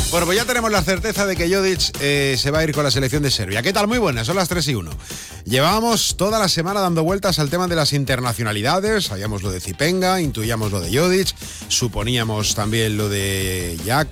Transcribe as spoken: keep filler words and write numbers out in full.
Bueno, pues ya tenemos la certeza de que Jodic eh, se va a ir con la selección de Serbia. ¿Qué tal? Muy buenas, son las tres y uno. Llevábamos toda la semana dando vueltas al tema de las internacionalidades. Sabíamos lo de Zipenga, intuíamos lo de Jodic, suponíamos también lo de Jack.